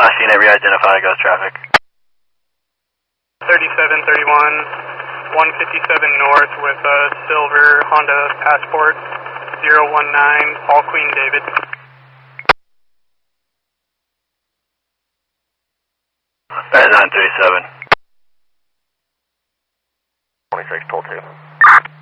Last unit re-identify, ghost traffic. 3731, 157 north with a silver Honda Passport, 019, All Queen David. That is 937. 26, toll 2.